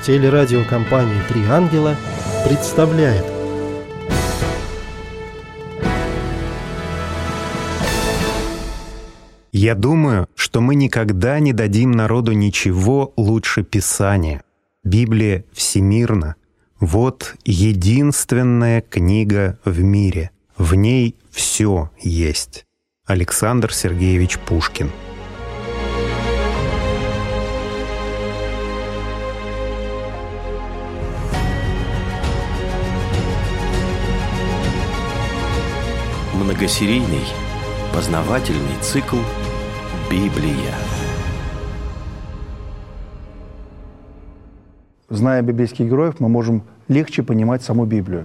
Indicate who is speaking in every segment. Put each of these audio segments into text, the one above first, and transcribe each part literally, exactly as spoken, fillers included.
Speaker 1: Телерадиокомпания «Три ангела» представляет.
Speaker 2: Я думаю, что мы никогда не дадим народу ничего лучше Писания. Библия всемирна. Вот единственная книга в мире. В ней все есть. Александр Сергеевич Пушкин.
Speaker 3: Многосерийный познавательный цикл «Библия».
Speaker 4: Зная библейских героев, мы можем легче понимать саму Библию.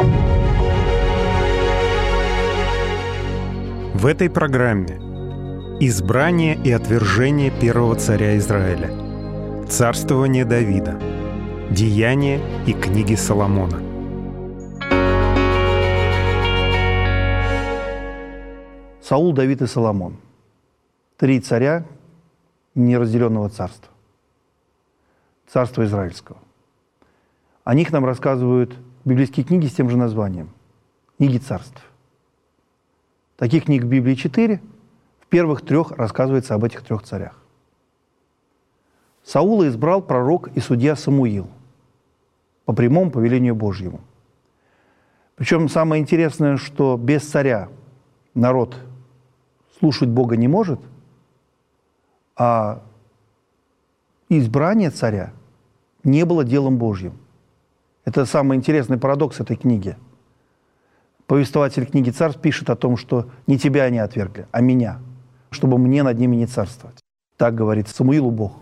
Speaker 2: В этой программе избрание и отвержение первого царя Израиля, царствование Давида, деяния и книги Соломона.
Speaker 4: Саул, Давид и Соломон. Три царя неразделенного царства. Царства израильского. О них нам рассказывают библейские книги с тем же названием. Книги царств. Таких книг в Библии четыре. В первых трех рассказывается об этих трех царях. Саула избрал пророк и судья Самуил по прямому повелению Божьему. Причем самое интересное, что без царя народ слушать Бога не может, а избрание царя не было делом Божьим. Это самый интересный парадокс этой книги. Повествователь книги «Царств» пишет о том, что не тебя они отвергли, а меня, чтобы мне над ними не царствовать. Так говорит Самуилу Бог.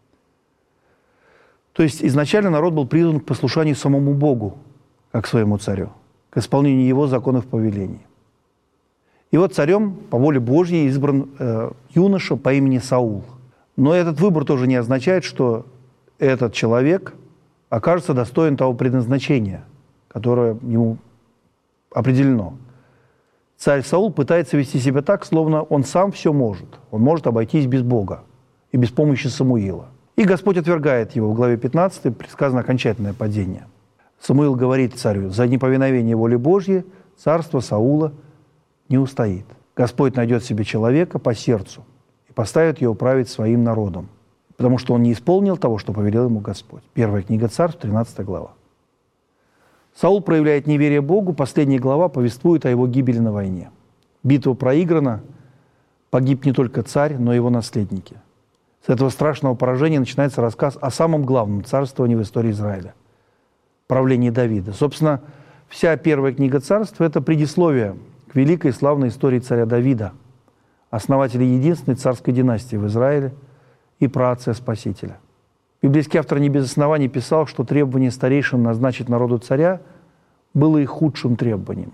Speaker 4: То есть изначально народ был призван к послушанию самому Богу, как своему царю, к исполнению его законов повелений. И вот царем по воле Божьей избран э, юноша по имени Саул. Но этот выбор тоже не означает, что этот человек окажется достоин того предназначения, которое ему определено. Царь Саул пытается вести себя так, словно он сам все может. Он может обойтись без Бога и без помощи Самуила. И Господь отвергает его. В главе пятнадцатой предсказано окончательное падение. Самуил говорит царю: «За неповиновение воле Божьей царство Саула не устоит. Господь найдет себе человека по сердцу и поставит его править своим народом, потому что он не исполнил того, что повелел ему Господь». Первая книга Царств, тринадцатая глава. Саул проявляет неверие Богу. Последняя глава повествует о его гибели на войне. Битва проиграна, погиб не только царь, но и его наследники. С этого страшного поражения начинается рассказ о самом главном царствовании в истории Израиля – правлении Давида. Собственно, вся первая книга Царств – это предисловие к великой и славной истории царя Давида, основателя единственной царской династии в Израиле и праотца Спасителя. Библейский автор не без оснований писал, что требование старейшин назначить народу царя было их худшим требованием.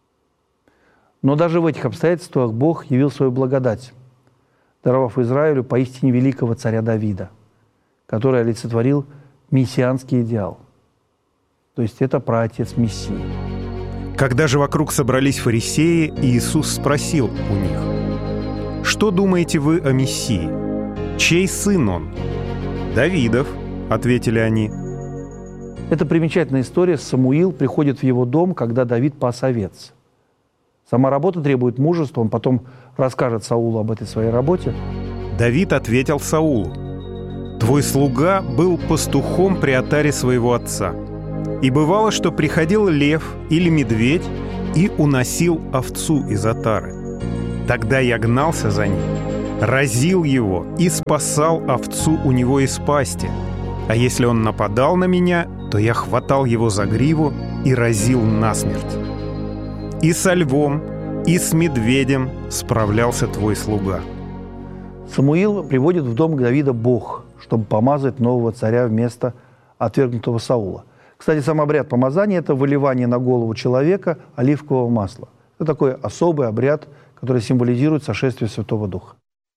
Speaker 4: Но даже в этих обстоятельствах Бог явил свою благодать, даровав Израилю поистине великого царя Давида, который олицетворил мессианский идеал. То есть это праотец Мессии.
Speaker 2: Когда же вокруг собрались фарисеи, Иисус спросил у них: «Что думаете вы о Мессии? Чей сын он?» «Давидов», — ответили они.
Speaker 4: Это примечательная история. Самуил приходит в его дом, когда Давид пас овец. Сама работа требует мужества, он потом расскажет Саулу об этой своей работе.
Speaker 2: Давид ответил Саулу: «Твой слуга был пастухом при отаре своего отца. И бывало, что приходил лев или медведь и уносил овцу из отары. Тогда я гнался за ним, разил его и спасал овцу у него из пасти. А если он нападал на меня, то я хватал его за гриву и разил насмерть. И со львом, и с медведем справлялся твой слуга».
Speaker 4: Самуил приводит в дом Давида Бог, чтобы помазать нового царя вместо отвергнутого Саула. Кстати, сам обряд помазания – это выливание на голову человека оливкового масла. Это такой особый обряд, который символизирует сошествие Святого Духа.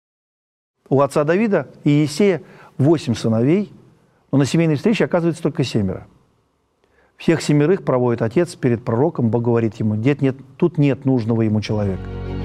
Speaker 4: У отца Давида и Иессея восемь сыновей, но на семейной встрече оказывается только семеро. Всех семерых проводит отец перед пророком, Бог говорит ему: «Дед, нет, тут нет нужного ему человека».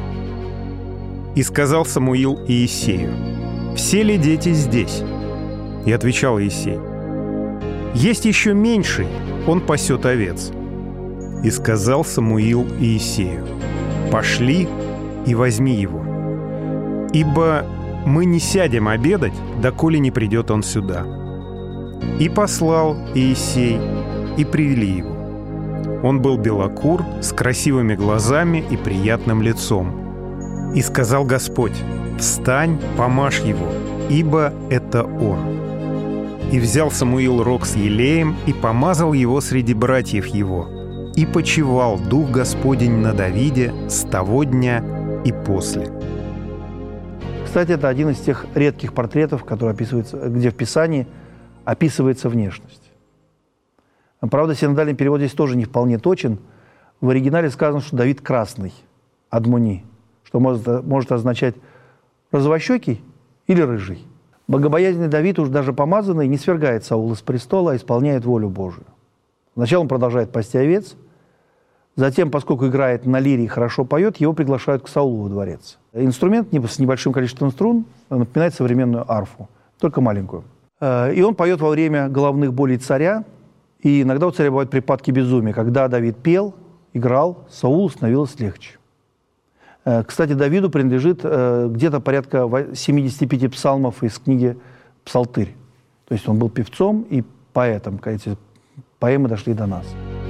Speaker 2: И сказал Самуил Иессею: «Все ли дети здесь?» И отвечал Иессей: Есть еще меньший, он пасет овец». И сказал Самуил Иисею: «Пошли и возьми его, ибо мы не сядем обедать, доколе не придет он сюда». И послал Иисей, и привели его. Он был белокур, с красивыми глазами и приятным лицом. И сказал Господь: «Встань, помажь его, ибо это он». И взял Самуил рог с елеем и помазал его среди братьев его. И почивал Дух Господень на Давиде с того дня и после.
Speaker 4: Кстати, это один из тех редких портретов, который описывается, где в Писании описывается внешность. Правда, синодальный перевод здесь тоже не вполне точен. В оригинале сказано, что Давид красный, адмуни, что может, может означать розовощекий или рыжий. Богобоязненный Давид, уж даже помазанный, не свергает Саула с престола, а исполняет волю Божию. Сначала он продолжает пасти овец, затем, поскольку играет на лире и хорошо поет, его приглашают к Саулу во дворец. Инструмент с небольшим количеством струн напоминает современную арфу, только маленькую. И он поет во время головных болей царя, и иногда у царя бывают припадки безумия. Когда Давид пел, играл, Саулу становилось легче. Кстати, Давиду принадлежит где-то порядка семидесяти пяти псалмов из книги «Псалтырь». То есть он был певцом и поэтом. Эти поэмы дошли до нас.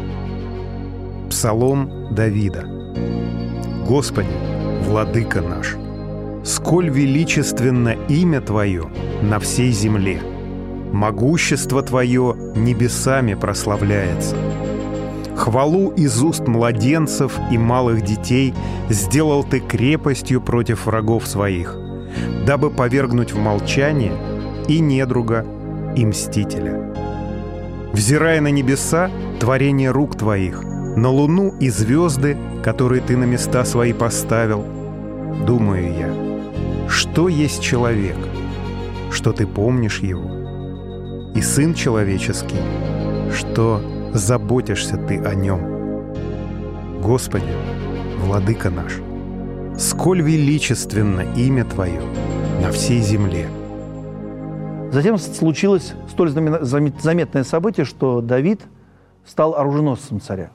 Speaker 2: Псалом Давида. «Господи, владыка наш, сколь величественно имя Твое на всей земле! Могущество Твое небесами прославляется. Хвалу из уст младенцев и малых детей сделал Ты крепостью против врагов своих, дабы повергнуть в молчание и недруга, и мстителя. Взирая на небеса, творение рук Твоих, на луну и звезды, которые Ты на места свои поставил, думаю я, что есть человек, что Ты помнишь его, и сын человеческий, что заботишься Ты о нем. Господи, владыка наш, сколь величественно имя Твое на всей земле».
Speaker 4: Затем случилось столь заметное событие, что Давид стал оруженосцем царя.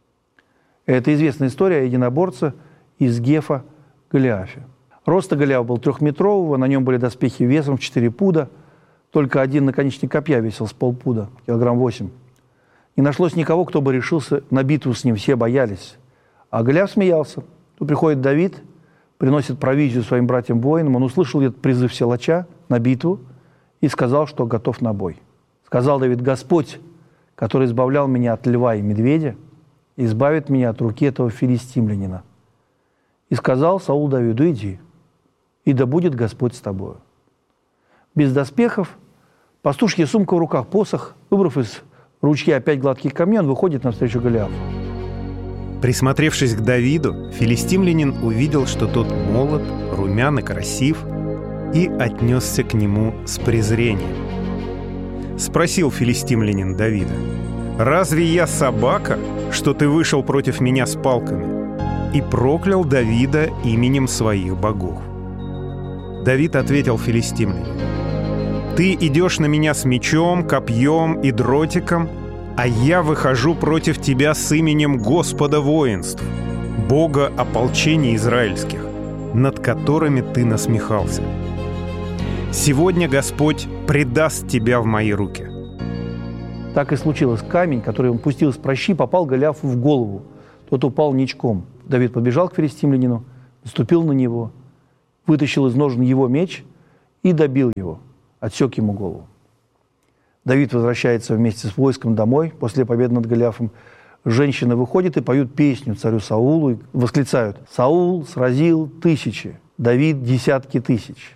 Speaker 4: Это известная история о единоборце из Гефа Голиафе. Роста Голиафа был трехметрового, на нем были доспехи весом в четыре пуда, только один наконечник копья весил с полпуда, килограмм восемь. Не нашлось никого, кто бы решился на битву с ним, все боялись. А Голиаф смеялся. Тут приходит Давид, приносит провизию своим братьям-воинам, он услышал этот призыв силача на битву и сказал, что готов на бой. Сказал Давид: «Господь, который избавлял меня от льва и медведя, избавит меня от руки этого филистимлянина». И сказал Саул Давиду: «Иди, и да будет Господь с тобою». Без доспехов, пастушья сумка в руках, посох, выбрав из ручья опять гладких камней, он выходит навстречу Голиафу.
Speaker 2: Присмотревшись к Давиду, филистимлянин увидел, что тот молод, румян и красив, и отнесся к нему с презрением. Спросил филистимлянин Давида: «Разве я собака, что ты вышел против меня с палками?» И проклял Давида именем своих богов. Давид ответил филистимлянину: «Ты идешь на меня с мечом, копьем и дротиком, а я выхожу против тебя с именем Господа воинств, Бога ополчений израильских, над которыми ты насмехался. Сегодня Господь предаст тебя в мои руки».
Speaker 4: Так и случилось. Камень, который он пустил из прощи, попал Голиафу в голову. Тот упал ничком. Давид подбежал к филистимлянину, наступил на него, вытащил из ножен его меч и добил его, отсек ему голову. Давид возвращается вместе с войском домой после победы над Голиафом. Женщины выходят и поют песню царю Саулу и восклицают: «Саул сразил тысячи, Давид десятки тысяч».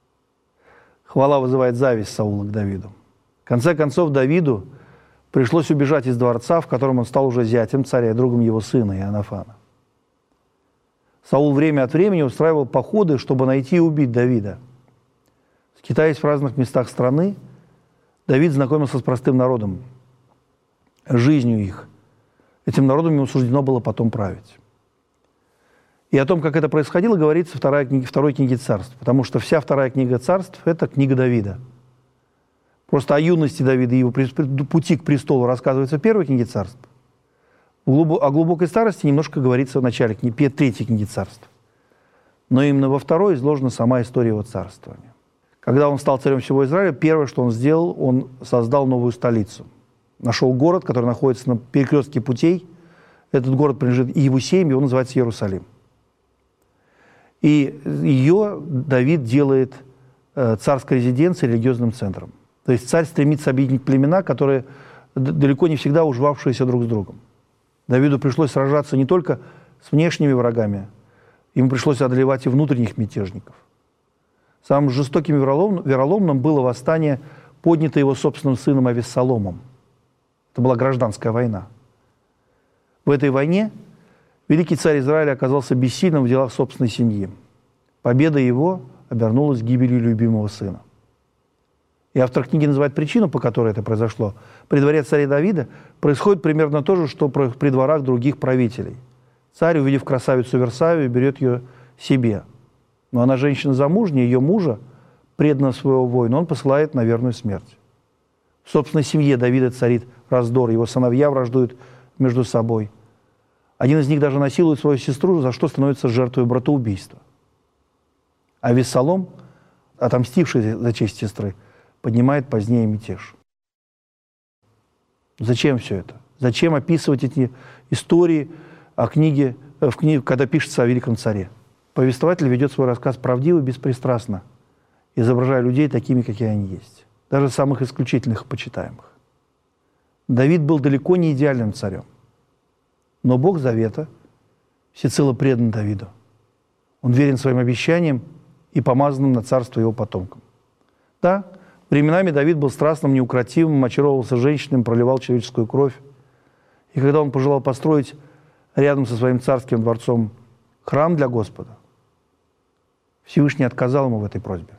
Speaker 4: Хвала вызывает зависть Саула к Давиду. В конце концов, Давиду пришлось убежать из дворца, в котором он стал уже зятем царя и другом его сына Иоаннафана. Саул время от времени устраивал походы, чтобы найти и убить Давида. Скитаясь в разных местах страны, Давид знакомился с простым народом, жизнью их. Этим народом ему суждено было потом править. И о том, как это происходило, говорится во второй книге Царств, потому что вся вторая книга Царств – это книга Давида. Просто о юности Давида и его пути к престолу рассказывается в первой книге Царств. О глубокой старости немножко говорится в начале книги, третьей книги Царств. Но именно во второй изложена сама история его царствования. Когда он стал царем всего Израиля, первое, что он сделал, он создал новую столицу. Нашел город, который находится на перекрестке путей. Этот город принадлежит Иевусеям, его называется Иерусалим. И ее Давид делает царской резиденцией, религиозным центром. То есть царь стремится объединить племена, которые далеко не всегда уживавшиеся друг с другом. Давиду пришлось сражаться не только с внешними врагами, ему пришлось одолевать и внутренних мятежников. Самым жестоким и вероломным было восстание, поднятое его собственным сыном Авессаломом. Это была гражданская война. В этой войне великий царь Израиля оказался бессильным в делах собственной семьи. Победа его обернулась гибелью любимого сына. И автор книги называет причину, по которой это произошло. При дворе царя Давида происходит примерно то же, что при дворах других правителей. Царь, увидев красавицу Версавию, берет ее себе. Но она женщина замужняя, ее мужа, преданного своего воина, он посылает на верную смерть. В собственной семье Давида царит раздор, его сыновья враждуют между собой. Один из них даже насилует свою сестру, за что становится жертвой братоубийства. А Авессалом, отомстивший за честь сестры, поднимает позднее мятеж. Зачем все это? Зачем описывать эти истории о книге, в книге, когда пишется о великом царе? Повествователь ведет свой рассказ правдиво и беспристрастно, изображая людей такими, какие они есть, даже самых исключительных и почитаемых. Давид был далеко не идеальным царем, но Бог Завета всецело предан Давиду. Он верен своим обещаниям и помазанным на царство его потомкам. Да, временами Давид был страстным, неукротимым, очаровывался женщинами, проливал человеческую кровь. И когда он пожелал построить рядом со своим царским дворцом храм для Господа, Всевышний отказал ему в этой просьбе.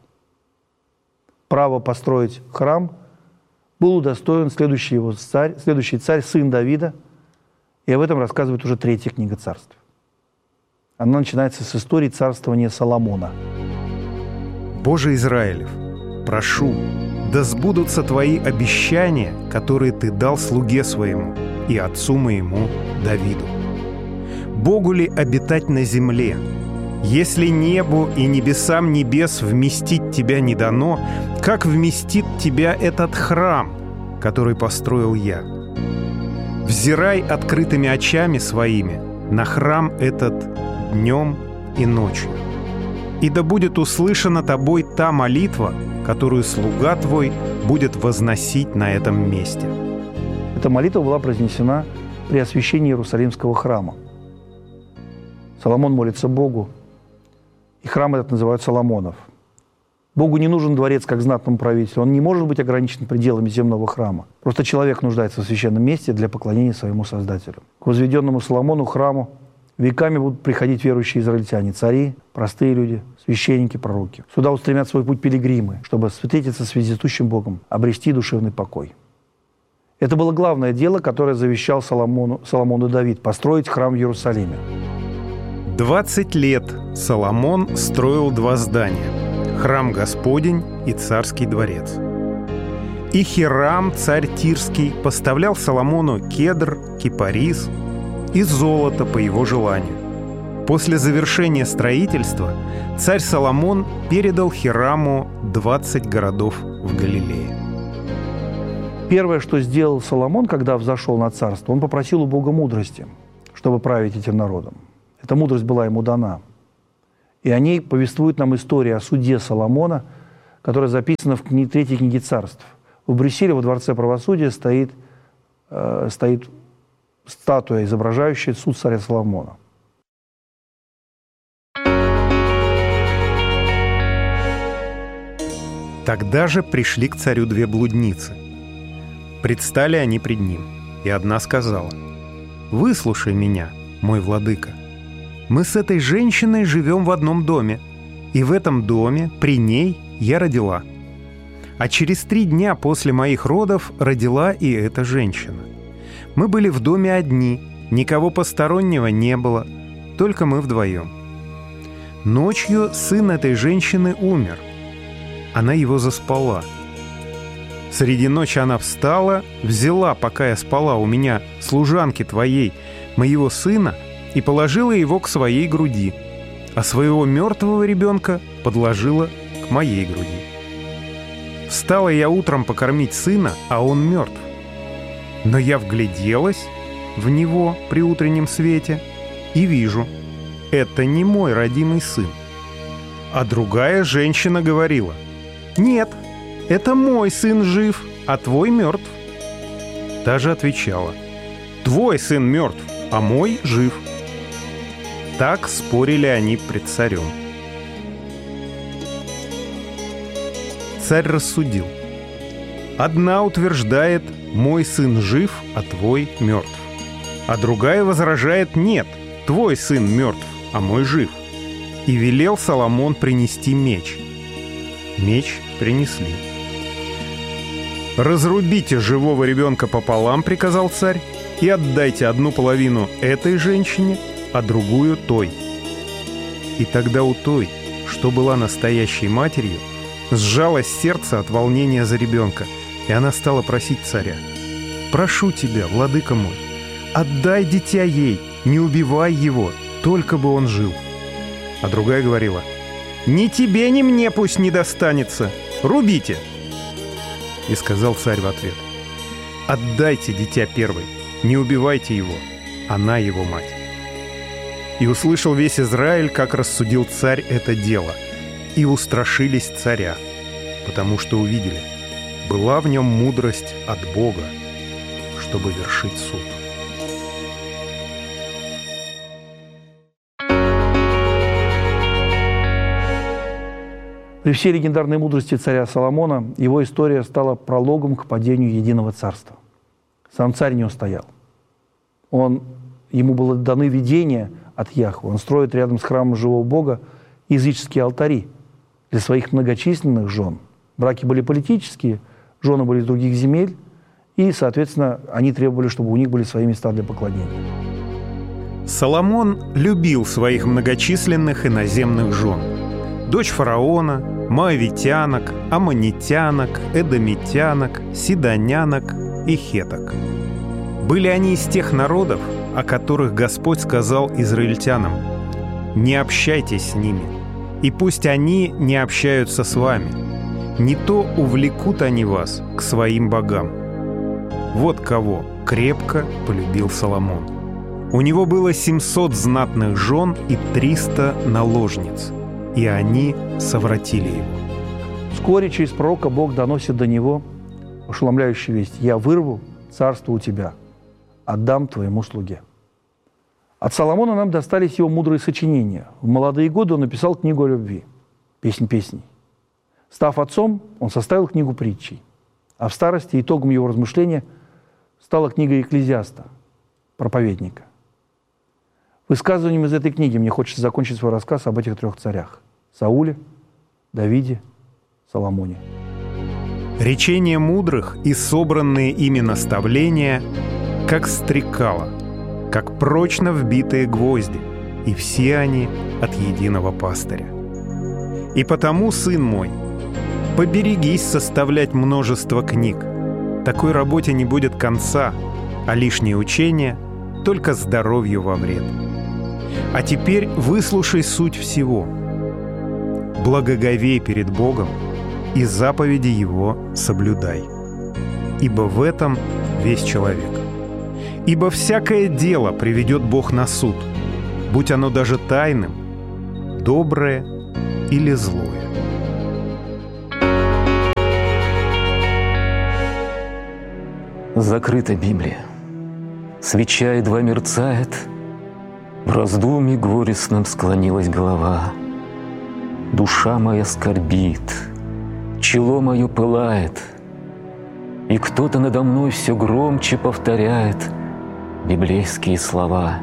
Speaker 4: Право построить храм был удостоен следующий, его царь, следующий царь, сын Давида, и об этом рассказывает уже третья книга Царств. Она начинается с истории царствования Соломона.
Speaker 2: «Боже Израилев, прошу, да сбудутся Твои обещания, которые Ты дал слуге своему и отцу моему Давиду. Богу ли обитать на земле? Если небу и небесам небес вместить Тебя не дано, как вместит Тебя этот храм, который построил я? Взирай открытыми очами своими на храм этот днем и ночью. И да будет услышана Тобой та молитва, которую слуга Твой будет возносить на этом месте».
Speaker 4: Эта молитва была произнесена при освящении Иерусалимского храма. Соломон молится Богу, и храм этот называют Соломонов. Богу не нужен дворец, как знатному правителю. Он не может быть ограничен пределами земного храма. Просто человек нуждается в священном месте для поклонения своему Создателю. К возведенному Соломону храму веками будут приходить верующие израильтяне, цари, простые люди, священники, пророки. Сюда устремят свой путь пилигримы, чтобы встретиться с вездесущим Богом, обрести душевный покой. Это было главное дело, которое завещал Соломону, Соломону Давид – построить храм в Иерусалиме.
Speaker 2: Двадцать лет Соломон строил два здания – храм Господень и царский дворец. И Хирам, царь Тирский, поставлял Соломону кедр, кипарис и золото по его желанию. После завершения строительства царь Соломон передал Хираму двадцать городов в Галилее.
Speaker 4: Первое, что сделал Соломон, когда взошел на царство, он попросил у Бога мудрости, чтобы править этим народом. Эта мудрость была ему дана. И о ней повествует нам история о суде Соломона, которая записана в кни- третьей книге Царств. В Брюсселе, во Дворце правосудия, стоит, э, стоит статуя, изображающая суд царя Соломона.
Speaker 2: Тогда же пришли к царю две блудницы. Предстали они пред ним, и одна сказала: «Выслушай меня, мой владыка. Мы с этой женщиной живем в одном доме, и в этом доме, при ней, я родила. А через три дня после моих родов родила и эта женщина. Мы были в доме одни, никого постороннего не было, только мы вдвоем. Ночью сын этой женщины умер. Она его заспала. Среди ночи она встала, взяла, пока я спала у меня, служанки твоей, моего сына, и положила его к своей груди, а своего мертвого ребенка подложила к моей груди. Встала я утром покормить сына, а он мертв. Но я вгляделась в него при утреннем свете и вижу, это не мой родимый сын. А другая женщина говорила: «Нет, это мой сын жив, а твой мертв». Та же отвечала: «Твой сын мертв, а мой жив». Так спорили они пред царем. Царь рассудил: одна утверждает: «Мой сын жив, а твой мертв». А другая возражает: «Нет, твой сын мертв, а мой жив». И велел Соломон принести меч. Меч принесли. «Разрубите живого ребенка пополам», — приказал царь, «и отдайте одну половину этой женщине, а другую той». И тогда у той, что была настоящей матерью, сжалось сердце от волнения за ребенка, и она стала просить царя: «Прошу тебя, владыка мой, отдай дитя ей, не убивай его, только бы он жил». А другая говорила: «Ни тебе, ни мне пусть не достанется, рубите». И сказал царь в ответ: «Отдайте дитя первой, не убивайте его, она его мать». И услышал весь Израиль, как рассудил царь это дело, и устрашились царя, потому что увидели, была в нем мудрость от Бога, чтобы вершить суд.
Speaker 4: При всей легендарной мудрости царя Соломона его история стала прологом к падению единого царства. Сам царь не устоял. Он, ему было даны видения от Яхвы. Он строит рядом с храмом живого Бога языческие алтари для своих многочисленных жен. Браки были политические, жены были из других земель, и, соответственно, они требовали, чтобы у них были свои места для поклонения.
Speaker 2: Соломон любил своих многочисленных иноземных жен. Дочь фараона, моавитянок, аммонитянок, эдомитянок, сидонянок и хеток. Были они из тех народов, о которых Господь сказал израильтянам: «Не общайтесь с ними, и пусть они не общаются с вами. Не то увлекут они вас к своим богам». Вот кого крепко полюбил Соломон. У него было семьсот знатных жен и триста наложниц, и они совратили его.
Speaker 4: Вскоре через пророка Бог доносит до него ошеломляющую весть: «Я вырву царство у тебя, отдам твоему слуге». От Соломона нам достались его мудрые сочинения. В молодые годы он написал книгу о любви, «Песнь песней». Став отцом, он составил книгу притчей. А в старости итогом его размышления стала книга Екклезиаста, проповедника. Высказыванием из этой книги мне хочется закончить свой рассказ об этих трех царях – Сауле, Давиде, Соломоне.
Speaker 2: Речения мудрых и собранные ими наставления, как стрекало, как прочно вбитые гвозди, и все они от единого пастыря. И потому, сын мой, поберегись составлять множество книг. Такой работе не будет конца, а лишнее учение только здоровью во вред. А теперь выслушай суть всего. Благоговей перед Богом и заповеди Его соблюдай. Ибо в этом весь человек. Ибо всякое дело приведет Бог на суд, будь оно даже тайным, доброе или злое.
Speaker 5: Закрыта Библия. Свеча едва мерцает, в раздумье горестном склонилась голова. Душа моя скорбит, чело мое пылает, и кто-то надо мной все громче повторяет библейские слова.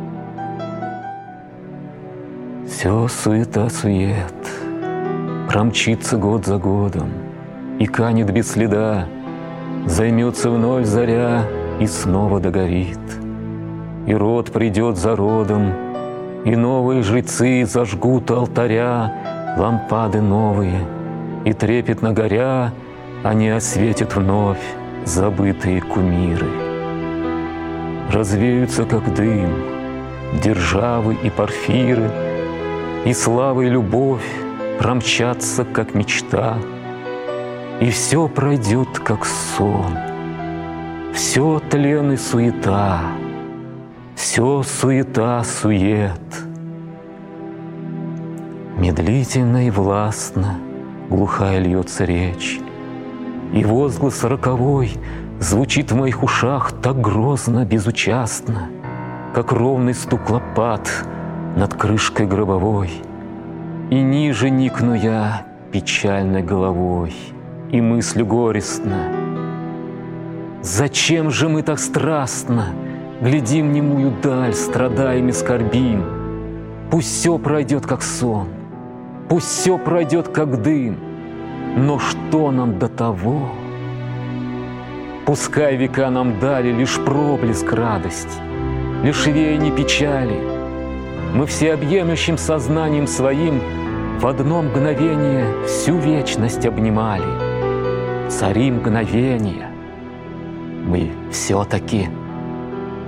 Speaker 5: Все суета-сует, промчится год за годом, и канет без следа, займется вновь заря и снова догорит. И род придет за родом, и новые жрецы зажгут алтаря лампады новые, и трепетно горя Они осветят вновь забытые кумиры. Развеются, как дым, державы и порфиры, и слава и любовь промчатся, как мечта, и все пройдет, как сон. Все тлен и суета, все суета-сует. Медлительно и властно глухая льется речь, и возглас роковой звучит в моих ушах так грозно, безучастно, как ровный стук лопат над крышкой гробовой. И ниже никну я печальной головой и мыслю горестно: зачем же мы так страстно глядим в немую даль, страдаем и скорбим? Пусть все пройдет, как сон, пусть все пройдет, как дым, но что нам до того? Пускай века нам дали лишь проблеск радости, лишь веяние печали. Мы всеобъемлющим сознанием своим в одно мгновение всю вечность обнимали. Цари мгновения, мы все-таки